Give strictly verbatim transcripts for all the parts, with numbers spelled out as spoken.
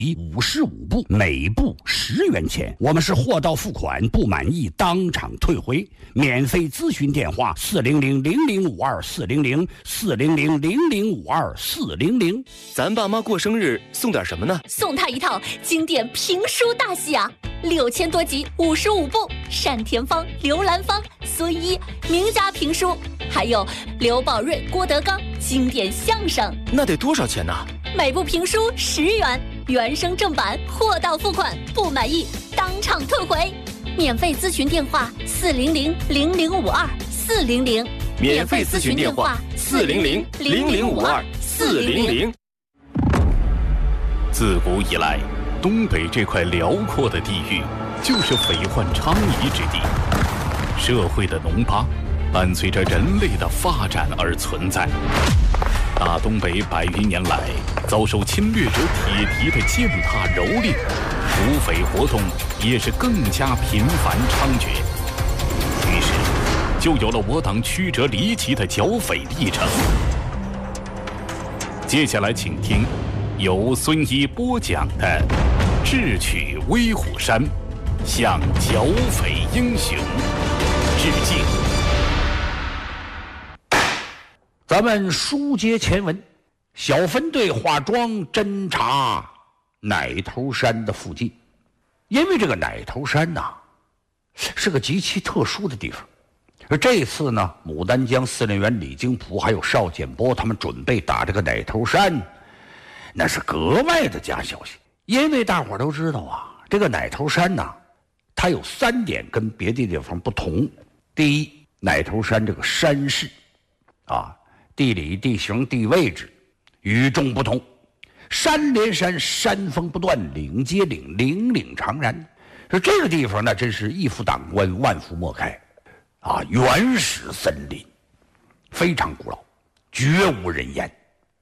五十五部，每部十元钱。我们是货到付款，不满意当场退回。免费咨询电话：四零零零零五二四零零四零零零零五二四零零。 咱爸妈过生日送点什么呢？ 送他一套经典评书大戏啊，六千多集，五十五部，单田芳、刘兰芳、孙一名家评书，还有刘宝瑞、郭德纲经典相声。 那得多少钱呢？ 每部评书十元，原声正版，货到付款，不满意当场退回。免费咨询电话：四零零零零五二四零零。 免费咨询电话：四零零零零五二四零零。 自古以来，东北这块辽阔的地域就是匪患昌夷之地。社会的脓疤伴随着人类的发展而存在。大东北百余年来遭受侵略者铁蹄的践踏蹂躏，土匪活动也是更加频繁猖獗，于是就有了我党曲折离奇的剿匪历程。接下来请听由孙一播讲的《智取威虎山》，向剿匪英雄致敬。 咱们书接前文，小分队化妆侦查奶头山的附近，因为这个奶头山呐、啊、是个极其特殊的地方。而这次呢，牡丹江司令员李经普还有邵建波他们准备打这个奶头山，那是格外的加小心。因为大伙都知道啊，这个奶头山呐、啊，它有三点跟别的地方不同。第一，奶头山这个山势啊，地理地形地位置与众不同，山连山，山峰不断，岭接岭，岭岭长然。说这个地方呢，真是一夫当关，万夫莫开啊！原始森林，非常古老，绝无人烟，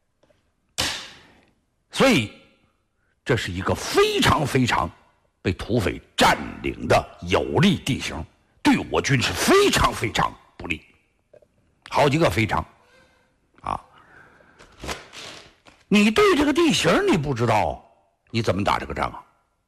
所以这是一个非常非常被土匪占领的有利地形，对我军是非常非常不利，好几个非常。啊，你对这个地形你不知道，你怎么打这个仗啊？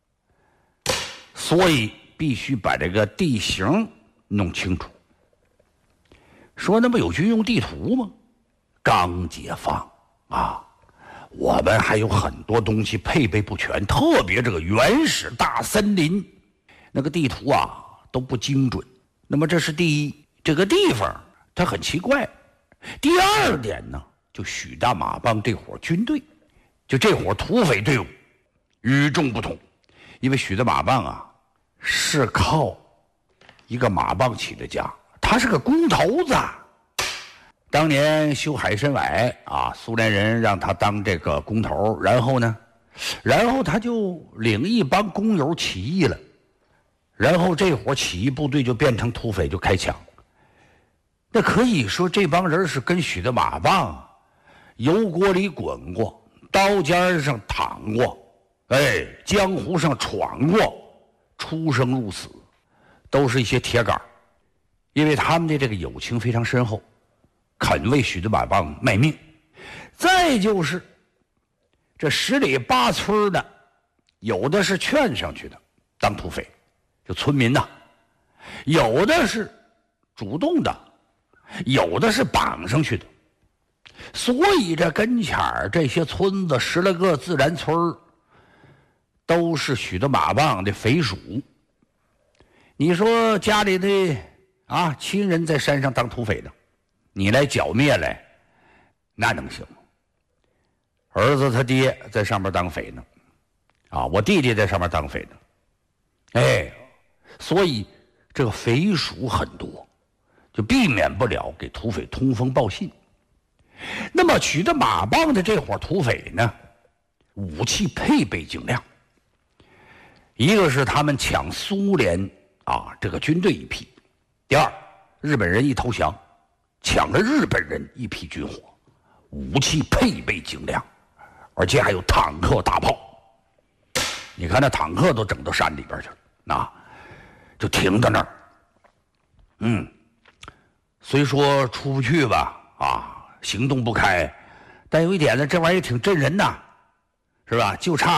所以必须把这个地形弄清楚。说那不有军用地图吗？刚解放啊，我们还有很多东西配备不全，特别这个原始大森林，那个地图啊都不精准。那么这是第一，这个地方它很奇怪。第二点呢，就许大马帮这伙军队，就这伙土匪队伍与众不同。因为许大马帮啊是靠一个马帮起的家，他是个工头子。当年修海参崴啊，苏联人让他当这个工头，然后呢然后他就领一帮工友起义了，然后这伙起义部队就变成土匪，就开枪。那可以说这帮人是跟许的马棒油锅里滚过，刀尖上躺过，哎，江湖上闯过，出生入死都是一些铁杆，因为他们的这个友情非常深厚，肯为许的马棒卖命。再就是这十里八村的，有的是劝上去的当土匪，就村民呐，有的是主动的，有的是绑上去的。所以这跟前儿这些村子十来个自然村都是许的马棒的匪属。你说家里的啊亲人在山上当土匪的，你来剿灭来，那能行吗？儿子他爹在上面当匪呢，啊，我弟弟在上面当匪呢，哎，所以这个匪属很多，就避免不了给土匪通风报信。那么取得马棒的这伙土匪呢，武器配备精良。一个是他们抢苏联啊这个军队一批，第二，日本人一投降，抢了日本人一批军火，武器配备精良，而且还有坦克大炮。你看那坦克都整到山里边去了，那就停在那儿。嗯，虽说出不去吧，啊。行动不开，但有一点呢，这玩意儿挺震人呐，是吧？就差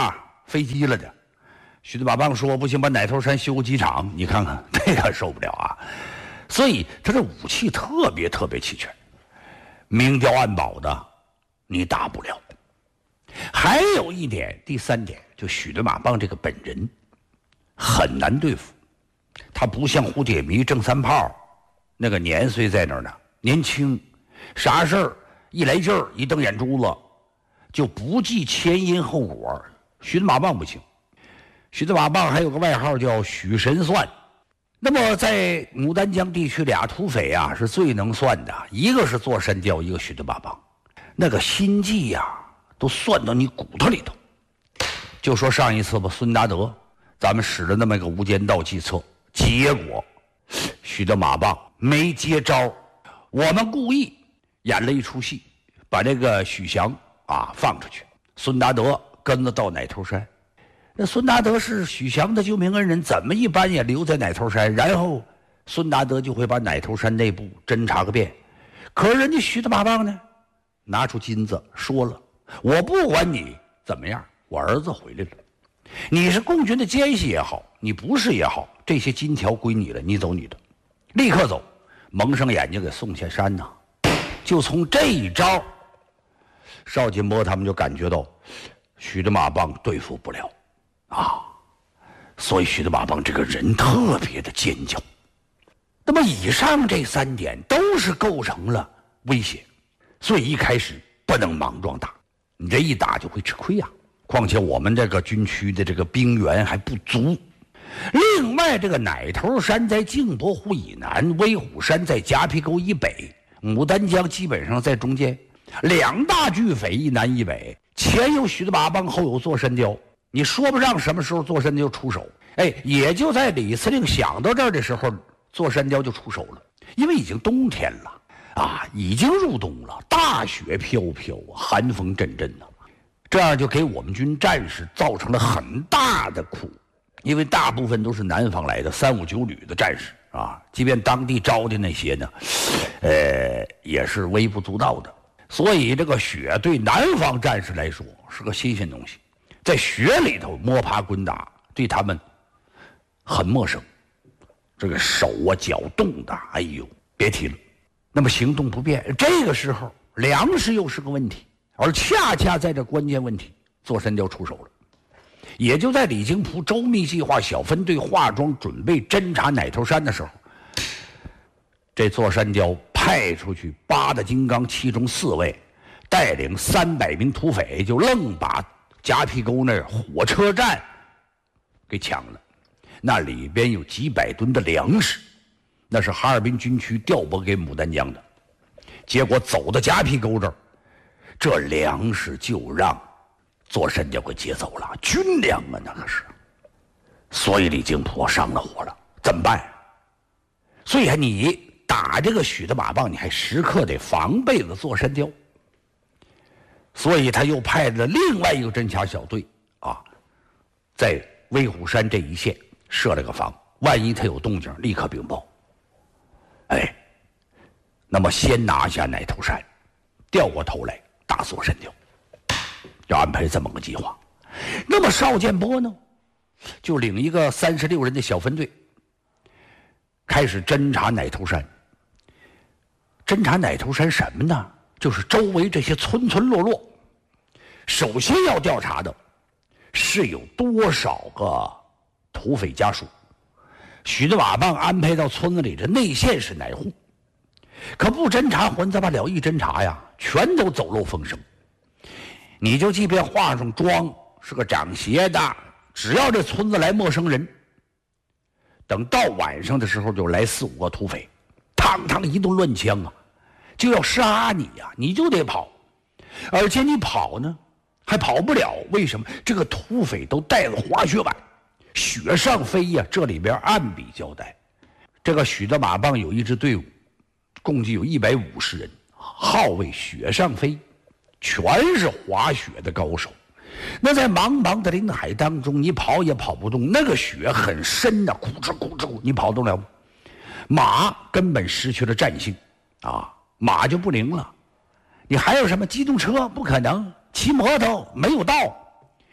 飞机了的。徐子马棒说不行，把奶头山修个机场，你看看这个受不了啊！所以他这武器特别特别齐全，明雕暗宝的，你打不了。还有一点，第三点，就许德马棒这个本人很难对付，他不像胡铁迷、郑三炮那个年岁在那儿呢，年轻，啥事儿一来劲儿，一瞪眼珠子就不计前因后果。许德马棒不行。许德马棒还有个外号叫许神算。那么在牡丹江地区，俩土匪啊是最能算的，一个是座山雕，一个许德马棒，那个心计呀、啊、都算到你骨头里头。就说上一次吧，孙达德咱们使了那么个无间道计策，结果许德马棒没接招，我们故意演了一出戏，把这个许祥啊放出去，孙达德跟着到奶头山。那孙达德是许祥的救命恩人，怎么一般也留在奶头山？然后孙达德就会把奶头山内部侦查个遍。可是人家许德马棒呢，拿出金子说了：“我不管你怎么样，我儿子回来了。你是共军的奸细也好，你不是也好，这些金条归你了，你走你的，立刻走，蒙上眼睛给送下山呐。”就从这一招，邵金波他们就感觉到许德马棒对付不了。啊，所以许德马棒这个人特别的尖角。那么以上这三点都是构成了威胁，所以一开始不能莽撞打，你这一打就会吃亏呀、啊。况且我们这个军区的这个兵源还不足。另外，这个奶头山在镜泊湖以南，威虎山在夹皮沟以北，牡丹江基本上在中间，两大巨匪一南一北，前有许德马棒，后有座山雕。你说不上什么时候座山雕出手，哎，也就在李司令想到这儿的时候，座山雕就出手了，因为已经冬天了啊，已经入冬了，大雪飘飘啊，寒风阵阵呐、啊，这样就给我们军战士造成了很大的苦，因为大部分都是南方来的三五九旅的战士啊，即便当地招的那些呢，呃，也是微不足道的，所以这个雪对南方战士来说是个新鲜东西。在雪里头摸爬滚打，对他们很陌生，这个手啊脚冻的，哎呦，别提了。那么行动不便，这个时候粮食又是个问题，而恰恰在这关键问题，座山雕出手了。也就在李经璞周密计划小分队化妆准备侦察奶头山的时候，这座山雕派出去八大金刚，其中四位带领三百名土匪，就愣把夹皮沟那火车站给抢了，那里边有几百吨的粮食，那是哈尔滨军区调拨给牡丹江的。结果走到夹皮沟这儿，这粮食就让座山雕给劫走了，军粮啊，那可是。所以李经璞上了火了，怎么办？所以你打这个许德马棒，你还时刻得防备着座山雕。所以他又派了另外一个侦察小队啊，在威虎山这一线设了个防，万一他有动静，立刻禀报。哎，那么先拿下奶头山，调过头来打座山雕，要安排这么个计划。那么邵建波呢，就领一个三十六人的小分队，开始侦察奶头山。侦察奶头山什么呢？就是周围这些村村落落，首先要调查的是有多少个土匪家属。许德马棒安排到村子里的内线是哪户，可不侦查混杂吧了，一侦查呀，全都走漏风声。你就即便化上妆，是个长鞋的，只要这村子来陌生人，等到晚上的时候就来四五个土匪，嘡嘡一顿乱枪啊，就要杀你呀、啊，你就得跑，而且你跑呢还跑不了，为什么？这个土匪都带了滑雪板，雪上飞呀、啊。这里边暗笔交代，这个许德马棒有一支队伍，共计有一百五十人，号为雪上飞，全是滑雪的高手。那在茫茫的林海当中，你跑也跑不动，那个雪很深的，咕哧咕哧，你跑动了吗？马根本失去了战性啊，马就不灵了。你还有什么机动车？不可能。骑摩托没有道，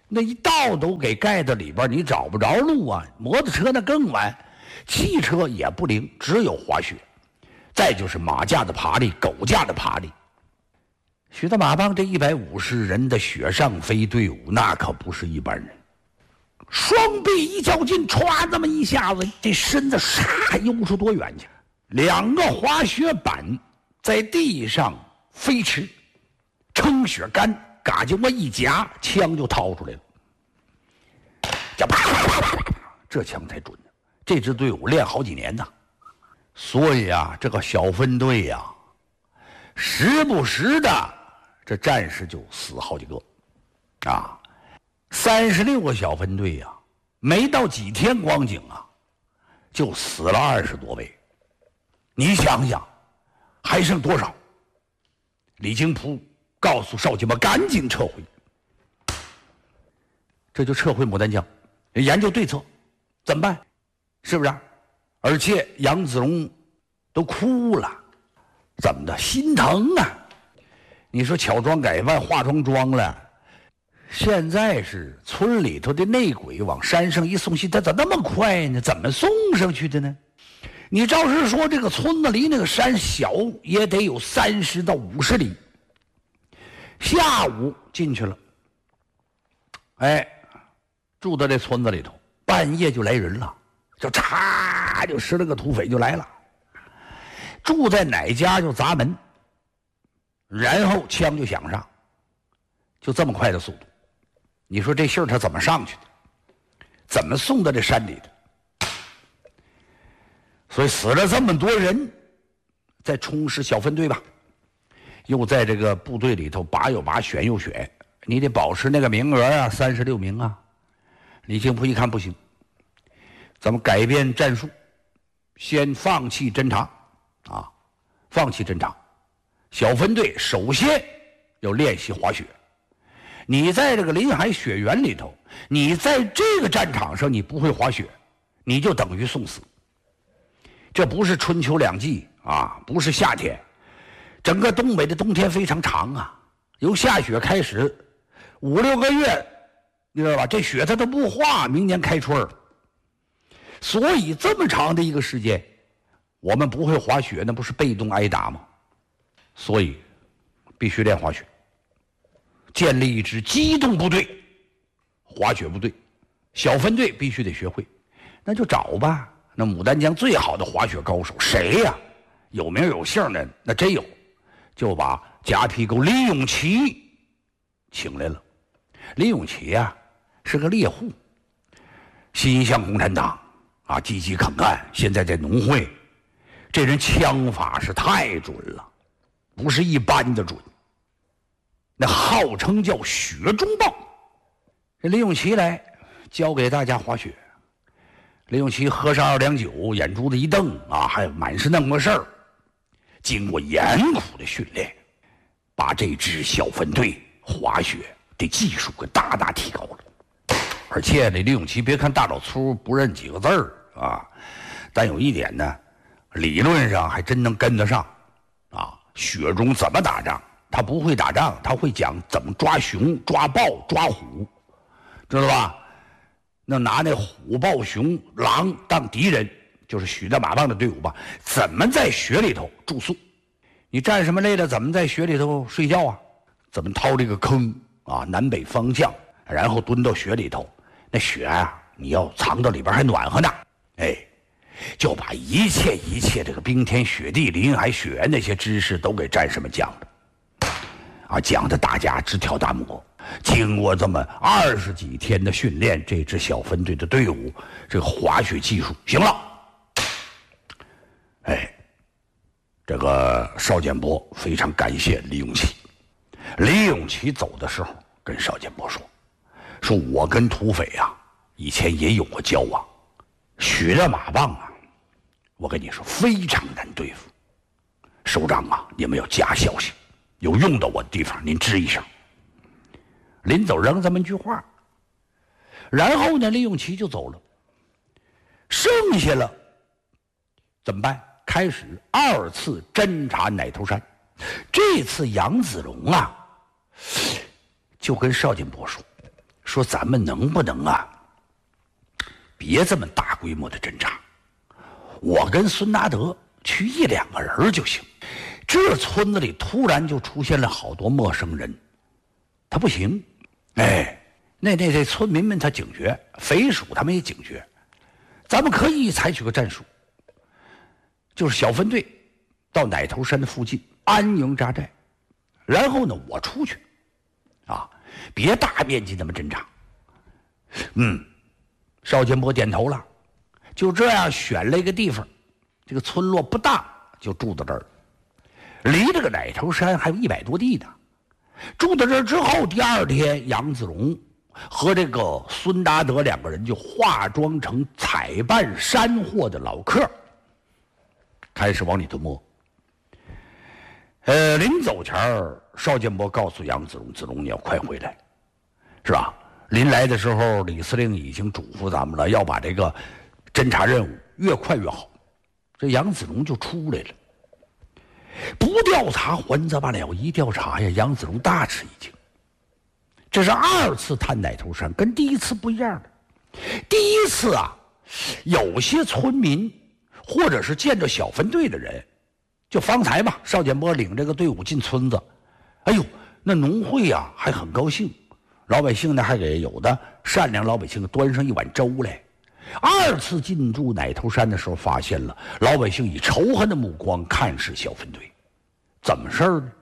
那一道都给盖在里边，你找不着路啊。摩托车那更完，汽车也不灵，只有滑雪。再就是马架的爬力，狗架的爬力。许大马棒这一百五十人的雪上飞队伍，那可不是一般人。双臂一较劲，歘，这么一下子，这身子唰悠出多远去？两个滑雪板在地上飞驰，撑雪杆，嘎就我一夹，枪就掏出来了。这啪啪啪啪啪，这枪才准呢。这支队伍练好几年呢，所以啊，这个小分队呀、啊，时不时的这战士就死好几个，啊，三十六个小分队呀、啊，没到几天光景啊，就死了二十多位。你想想，还剩多少？李金璞告诉少卿们赶紧撤回，这就撤回牡丹江，研究对策，怎么办？是不是？而且杨子荣都哭了，怎么的？心疼啊！你说乔装改扮、化妆妆了，现在是村里头的内鬼往山上一送信，他咋那么快呢？怎么送上去的呢？你照是说这个村子离那个山小也得有三十到五十里。下午进去了，哎，住到这村子里头，半夜就来人了，就嚓就十来个土匪就来了，住在哪家就砸门，然后枪就响上，就这么快的速度。你说这信儿他怎么上去的？怎么送到这山里的？所以死了这么多人，再充实小分队吧，又在这个部队里头拔又拔，选又选，你得保持那个名额啊，三十六名啊。李金璞一看不行，咱们改变战术，先放弃侦察啊，放弃侦察。小分队首先要练习滑雪。你在这个临海雪原里头，你在这个战场上你不会滑雪，你就等于送死。这不是春秋两季啊，不是夏天，整个东北的冬天非常长啊，由下雪开始，五六个月，你知道吧？这雪它都不化，明年开春儿。所以这么长的一个时间，我们不会滑雪，那不是被动挨打吗？所以必须练滑雪，建立一支机动部队，滑雪部队，小分队必须得学会，那就找吧。那牡丹江最好的滑雪高手谁呀、啊？有名有姓的那真有，就把夹皮沟李永琪请来了。李永琪呀、啊、是个猎户，心向共产党啊，积极肯干，现在在农会，这人枪法是太准了，不是一般的准，那号称叫雪中豹。这李永琪来教给大家滑雪。李永琪喝上二两酒，眼珠子一瞪啊，还满是那么个事儿。经过严苦的训练，把这支小分队滑雪的技术给大大提高了。而且呢，李永琪别看大老粗不认几个字儿啊，但有一点呢，理论上还真能跟得上啊。雪中怎么打仗？他不会打仗，他会讲怎么抓熊、抓豹、抓虎，知道吧？那拿那虎、豹、熊、狼当敌人，就是许大马棒的队伍吧？怎么在雪里头住宿？你站什么累了？怎么在雪里头睡觉啊？怎么掏这个坑啊？南北方向，然后蹲到雪里头，那雪啊，你要藏到里边还暖和呢。哎，就把一切一切这个冰天雪地、临海雪原那些知识都给战士们讲了，啊，讲的大家直挑大拇。经过这么二十几天的训练，这支小分队的队伍，这个滑雪技术行了。哎，这个邵建波非常感谢李永琪。李永琪走的时候跟邵建波说：“说我跟土匪啊，以前也有过交往，许大马棒啊，我跟你说非常难对付。首长啊，你们要加小心，有用到我的地方您吱一声。”临走扔这么一句话，然后呢，李永琪就走了。剩下了怎么办？开始二次侦查奶头山。这次杨子荣啊，就跟邵建波说：“ 说咱们能不能啊，别这么大规模的侦查，我跟孙达德去一两个人就行。这村子里突然就出现了好多陌生人，他不行。哎，那那这村民们他警觉，匪鼠他们也警觉，咱们可以采取个战术，就是小分队到奶头山的附近安营扎寨，然后呢我出去啊，别大面积那么侦查。嗯，邵建波点头了，就这样选了一个地方，这个村落不大，就住到这儿，离这个奶头山还有一百多地呢。住到这儿之后，第二天杨子荣和这个孙达德两个人就化妆成采办山货的老客，开始往里头摸。呃，临走前儿，邵建波告诉杨子荣：“子荣，你要快回来，是吧？临来的时候，李司令已经嘱咐咱们了，要把这个侦察任务越快越好。”这杨子荣就出来了。不调查还则罢了，一调查呀，杨子荣大吃一惊。这是二次探奶头山，跟第一次不一样的。第一次啊，有些村民或者是见着小分队的人，就方才嘛，邵建波领这个队伍进村子，哎呦，那农会呀、啊、还很高兴，老百姓呢还给有的善良老百姓端上一碗粥来。二次进驻奶头山的时候，发现了老百姓以仇恨的目光看视小分队，怎么事儿呢？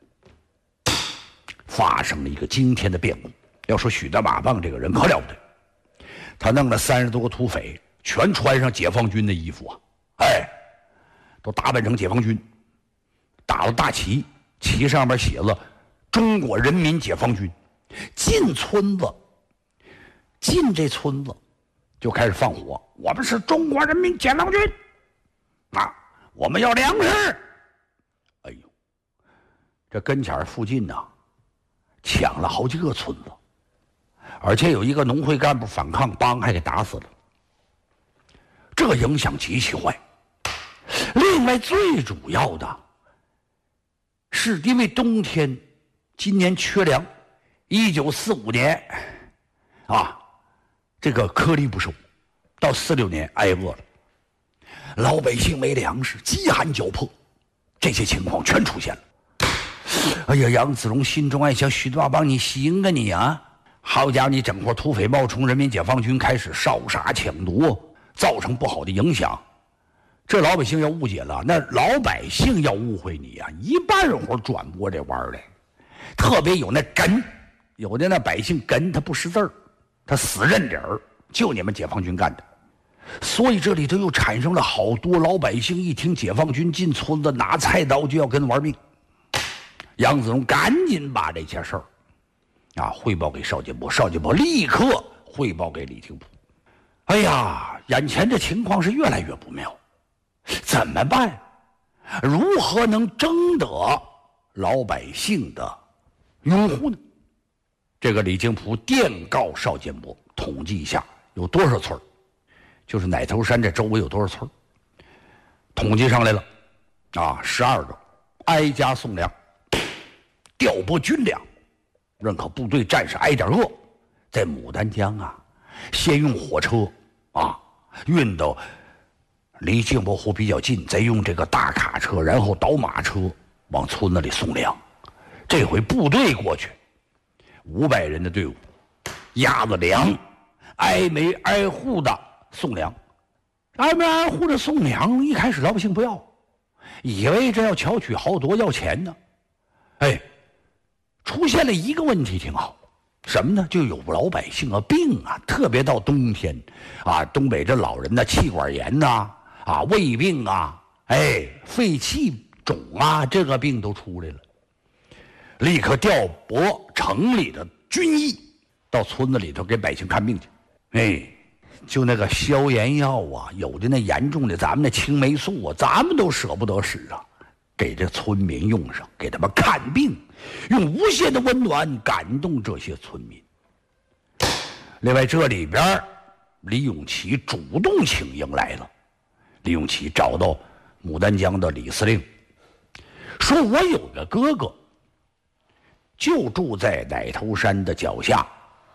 发生了一个惊天的变故。要说许大马棒这个人可了不得，他弄了三十多个土匪，全穿上解放军的衣服啊，哎，都打扮成解放军，打了大旗，旗上面写了“中国人民解放军”。进村子，进这村子。就开始放火，我们是中国人民解放军啊，我们要粮食。哎呦，这跟前附近呢、啊，抢了好几个村子，而且有一个农会干部反抗，帮还给打死了，这影响极其坏。另外最主要的是因为冬天，今年缺粮，一九四五年啊。这个颗粒不收，到四六年挨饿了，老百姓没粮食，饥寒交迫，这些情况全出现了。哎呀，杨子荣心中暗想：许大帮你行啊你啊！好家伙，你整伙土匪冒充人民解放军，开始烧杀抢夺，造成不好的影响。这老百姓要误解了，那老百姓要误会你啊，一半会儿转播这玩意儿来。特别有那哏，有的那百姓哏，他不识字儿。他死认理儿，就你们解放军干的，所以这里头又产生了好多老百姓一听解放军进村子，拿菜刀就要跟玩命。杨子荣赶紧把这些事儿啊汇报给邵建波，邵建波立刻汇报给李廷甫。哎呀，眼前这情况是越来越不妙，怎么办？如何能征得老百姓的拥护呢？这个李经甫电告邵建波，统计一下有多少村，就是奶头山这周围有多少村，统计上来了，啊，十二个，挨家送粮，调拨军粮，认可部队战士挨点饿，在牡丹江啊，先用火车啊运到离镜泊湖比较近，再用这个大卡车，然后倒马车往村子里送粮。这回部队过去。五百人的队伍，押着粮，挨门挨户的送粮，挨门挨户的送粮。一开始老百姓不要，以为这要巧取豪夺要钱呢。哎，出现了一个问题挺好，什么呢？就有老百姓啊病啊，特别到冬天啊，东北这老人的气管炎呐、啊，啊胃病啊，哎肺气肿啊，这个病都出来了。立刻调拨城里的军医到村子里头给百姓看病去。哎，就那个消炎药啊，有的那严重的，咱们那青霉素啊，咱们都舍不得使啊，给这村民用上，给他们看病，用无限的温暖感动这些村民。另外，这里边李永琪主动请缨来了。李永琪找到牡丹江的李司令，说：“我有个哥哥。”就住在奶头山的脚下，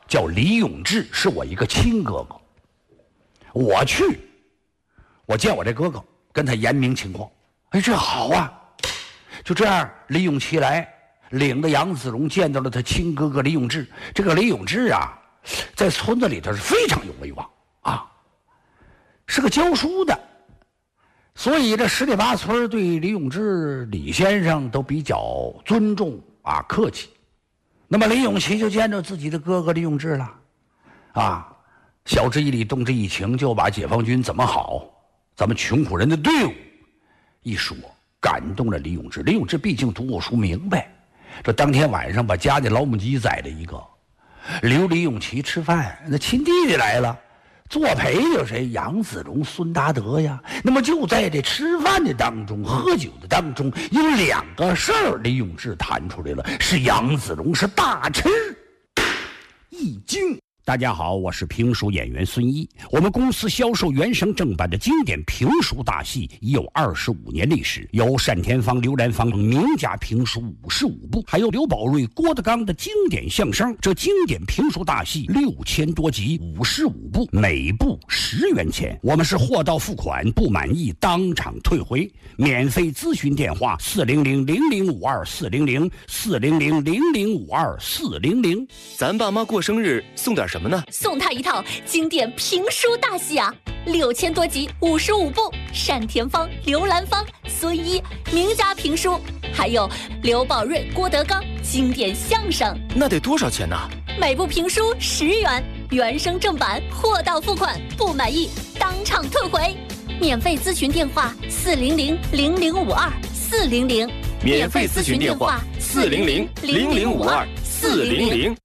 叫李永志，是我一个亲哥哥。我去，我见我这哥哥，跟他言明情况。哎，这好啊！就这样，李永琪来领着杨子荣见到了他亲哥哥李永志。这个李永志啊，在村子里头是非常有威望啊，是个教书的。所以这十里八村对李永志李先生都比较尊重啊，客气。那么李永琪就见着自己的哥哥李永志了，啊，晓之以理，动之以情，就把解放军怎么好，咱们穷苦人的队伍一说，感动了李永志。李永志毕竟读过书，明白。这当天晚上把家里老母鸡宰了一个，留李永琪吃饭。那亲弟弟来了。作陪有谁？杨子荣、孙达德呀。那么就在这吃饭的当中、喝酒的当中，有两个事儿，李永志谈出来了，是杨子荣是大吃一惊。大家好，我是评书演员孙一。我们公司销售原声正版的经典评书大戏已有二十五年历史，有单田芳、刘兰芳名家评书五十五部，还有刘宝瑞、郭德纲的经典相声。这经典评书大戏六千多集，五十五部，每部十元钱。我们是货到付款，不满意当场退回。免费咨询电话：四零零零零五二四零零四零零零零五二四零零。 咱爸妈过生日送点什么呢？ 送他一套经典评书大戏啊，六千多集，五十五部，单田芳、刘兰芳、孙一名家评书，还有刘宝瑞、郭德纲经典相声。 那得多少钱呢？ 每部评书十元，原声正版，货到付款，不满意当场退回。免费咨询电话：四零零零零五二四零零。 免费咨询电话：四零零零零五二四零零。